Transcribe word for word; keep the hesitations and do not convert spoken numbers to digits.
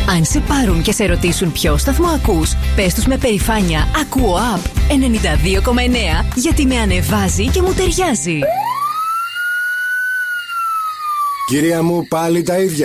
Αν σε πάρουν και σε ρωτήσουν ποιο σταθμό ακούς, πες τους με περηφάνεια «Ακούω App ενενήντα δύο κόμμα εννέα» γιατί με ανεβάζει και μου ταιριάζει. Κυρία μου, πάλι τα ίδια.